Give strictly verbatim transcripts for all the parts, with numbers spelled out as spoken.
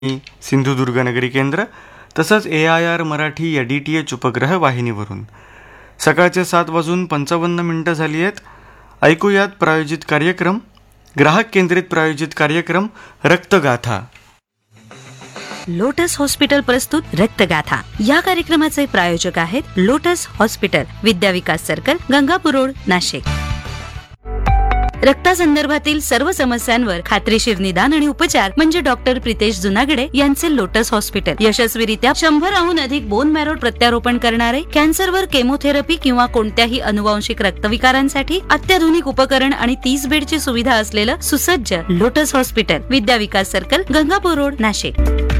सिंधुदुर्ग नगरी केंद्र तसंच ए आय आर मराठी या डी टी एच उपग्रह वाहिनीवरून. सकाळचे सात वाजून पंचावन्न मिनिटं झाली आहेत. ऐकूयात प्रायोजित कार्यक्रम, ग्राहक केंद्रित प्रायोजित कार्यक्रम रक्तगाथा. लोटस हॉस्पिटल प्रस्तुत रक्तगाथा या कार्यक्रमाचे प्रायोजक आहेत lotus hospital, Vidyavikas circle, Gangapur road, Nashik. रक्तासंदर्भातील सर्व समस्यांवर खात्रीशीर निदान आणि उपचार म्हणजे डॉक्टर प्रितेश जुनागडे यांचे लोटस हॉस्पिटल. यशस्वीरित्या शंभराहून अधिक बोन मॅरो प्रत्यारोपण करणारे, कॅन्सरवर केमोथेरपी किंवा कोणत्याही अनुवांशिक रक्तविकारांसाठी अत्याधुनिक उपकरण आणि तीस बेडची सुविधा असलेलं सुसज्ज lotus hospital, Vidyavikas circle, Gangapur road, Nashik.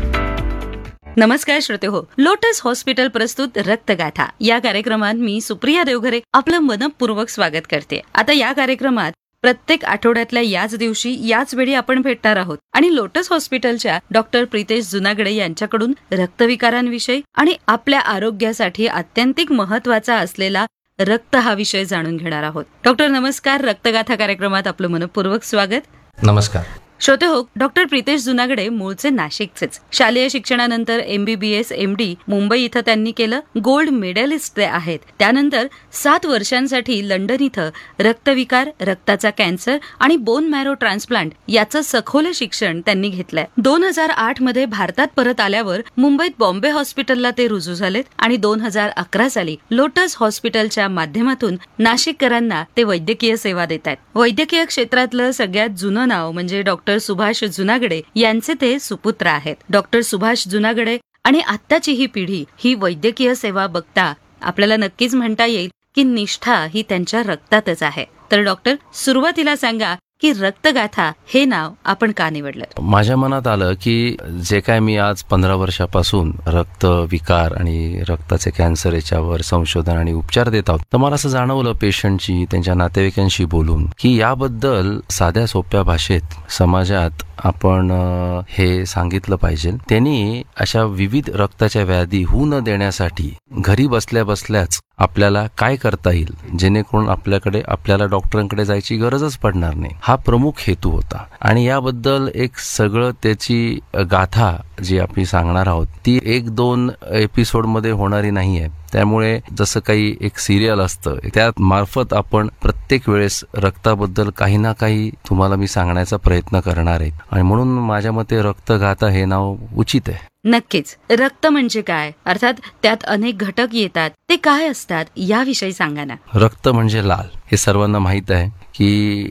नमस्कार श्रोते हो, लोटस हॉस्पिटल प्रस्तुत रक्तगाथा या कार्यक्रमात मी सुप्रिया देवघरे आपलं मनपूर्वक स्वागत करते. आता या कार्यक्रमात प्रत्येक आठवड्यातल्या याच दिवशी याच वेळी आपण भेटणार आहोत आणि लोटस हॉस्पिटलच्या डॉक्टर प्रितेश जुनागडे यांच्याकडून रक्तविकारांविषयी आणि आपल्या आरोग्यासाठी अत्यंतिक महत्वाचा असलेला रक्त हा विषय जाणून घेणार आहोत. डॉक्टर नमस्कार, रक्तगाथा कार्यक्रमात आपलं मनपूर्वक स्वागत. नमस्कार श्रोते हो, डॉक्टर प्रितेश जुनागडे मूळचे नाशिकचेच. शालेय शिक्षणानंतर एमबीबीएस एमडी मुंबई इथं त्यांनी केलं. गोल्ड मेडलिस्ट ते आहेत. त्यानंतर सात वर्षांसाठी लंडन इथं रक्तविकार, रक्ताचा कॅन्सर आणि बोन मॅरो ट्रान्सप्लांट याचं सखोल शिक्षण त्यांनी घेतलंय. दोन हजार आठ मध्ये भारतात परत आल्यावर मुंबईत बॉम्बे हॉस्पिटलला ते रुजू झालेत आणि दोन हजार अकरा साली लोटस हॉस्पिटलच्या माध्यमातून नाशिककरांना ते वैद्यकीय सेवा देत आहेत. वैद्यकीय क्षेत्रातलं सगळ्यात जुनं नाव म्हणजे डॉक्टर सुभाष जुनागडे यांचे ते सुपुत्र आहेत. डॉक्टर सुभाष जुनागडे आणि आत्ताची ही पिढी ही वैद्यकीय सेवा बघता आपल्याला नक्कीच म्हणता येईल की निष्ठा ही त्यांच्या रक्तातच आहे. तर डॉक्टर, सुरुवातीला सांगा की रक्तगाथा हे नाव आपण का निवडलं? माझ्या मनात आलं की जे काय मी आज पंधरा वर्षापासून रक्त विकार आणि रक्ताचे कॅन्सर याच्यावर संशोधन आणि उपचार देत आहोत, तर मला असं जाणवलं पेशंटची, त्यांच्या नातेवाईकांशी बोलून की याबद्दल साध्या सोप्या भाषेत समाजात आपण हे सांगितलं पाहिजे. त्यांनी अशा विविध रक्ताच्या व्याधी होऊ न देण्यासाठी घरी बसल्या बसल्याच आपल्याला काय करता येईल जेणेकरून आपल्याकडे आपल्याला डॉक्टरांकडे जायची गरजच पडणार नाही, हा प्रमुख हेतू होता. आणि याबद्दल एक सगळं त्याची गाथा जी आपण सांगणार आहोत ती एक दोन एपिसोड मध्ये होणारी नाहीये. त्यामुळे जसं काही एक सिरियल असतं त्या मार्फत आपण प्रत्येक वेळेस रक्ताबद्दल काही ना काही तुम्हाला मी सांगण्याचा प्रयत्न करणार आहे आणि म्हणून माझ्या मते रक्तगाथा हे नाव उचित आहे. नक्कीच. रक्त म्हणजे काय, अर्थात त्यात अनेक घटक येतात, ते काय असतात याविषयी सांगा ना. रक्त म्हणजे लाल, हे सर्वांना माहित आहे की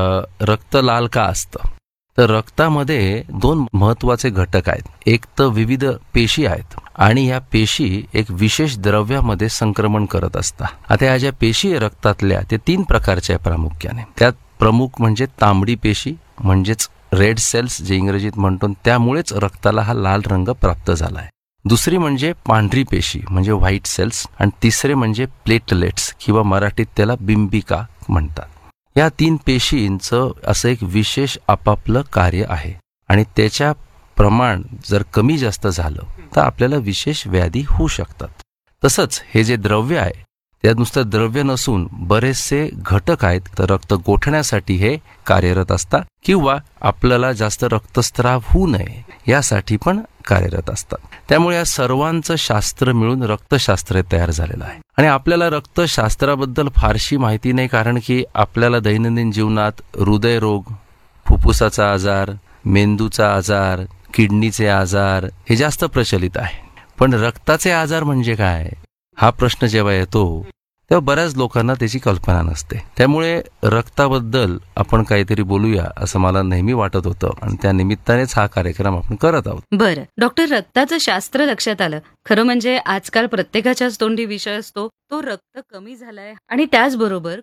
रक्त लाल का असतं. तर रक्तामध्ये दोन महत्वाचे घटक आहेत. एक तर विविध पेशी आहेत आणि या पेशी एक विशेष द्रव्यामध्ये संक्रमण करत असतात. आता या ज्या पेशी रक्तातल्या ते तीन प्रकारच्या प्रामुख्याने. त्यात प्रमुख म्हणजे तांबडी पेशी म्हणजेच रेड सेल्स जे इंग्रजीत म्हणतो, त्यामुळेच रक्ताला हा लाल रंग प्राप्त झाला आहे. दुसरी म्हणजे पांढरी पेशी म्हणजे व्हाईट सेल्स आणि तिसरे म्हणजे प्लेटलेट्स किंवा मराठीत त्याला बिंबिका म्हणतात. या तीन पेशींचं असं एक विशेष आपापलं कार्य आहे आणि त्याच्या प्रमाण जर कमी जास्त झालं तर आपल्याला विशेष व्याधी होऊ शकतात. तसंच हे जे द्रव्य आहे त्यात नुसतं द्रव्य नसून बरेचसे घटक आहेत. तर रक्त गोठण्यासाठी हे कार्यरत असतात किंवा आपल्याला जास्त रक्तस्राव होऊ नये यासाठी पण कार्यरत असतात. त्यामुळे या सर्वांचं शास्त्र मिळून रक्तशास्त्र तयार झालेलं आहे. आणि आपल्याला रक्तशास्त्राबद्दल फारशी माहिती नाही, कारण की आपल्याला दैनंदिन जीवनात हृदयरोग, फुफ्फुसाचा आजार, मेंदूचा आजार, किडनीचे आजार हे जास्त प्रचलित आहे. पण रक्ताचे आजार म्हणजे काय हा प्रश्न जेव्हा येतो तेव्हा बऱ्याच लोकांना त्याची कल्पना नसते. त्यामुळे रक्ताबद्दल आपण काहीतरी बोलूया असं मला नेहमी वाटत होतं आणि त्या निमित्तानेच हा कार्यक्रम आपण करत आहोत. बरं डॉक्टर, रक्ताचं शास्त्र लक्षात आलं. खरं म्हणजे आजकाल प्रत्येकाच्याच तोंडी विषय असतो तो रक्त कमी झालाय. आणि त्याचबरोबर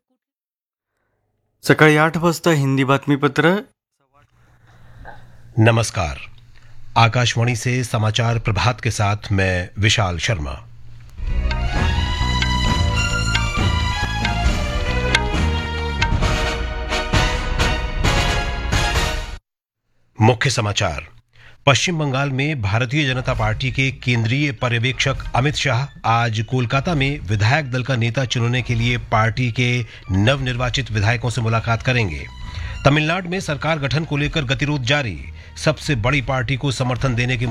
सकाळी आठ वाजता हिंदी बातमीपत्र. नमस्कार, आकाशवाणी से समाचार प्रभात के साथ मैं विशाल शर्मा. मुख्य समाचार. पश्चिम बंगाल में भारतीय जनता पार्टी के केंद्रीय पर्यवेक्षक अमित शाह आज कोलकाता में विधायक दल का नेता चुनने के लिए पार्टी के नवनिर्वाचित विधायकों से मुलाकात करेंगे. तमिलनाडु में सरकार गठन को लेकर गतिरोध जारी. सबसे बड़ी पार्टी को समर्थन देने के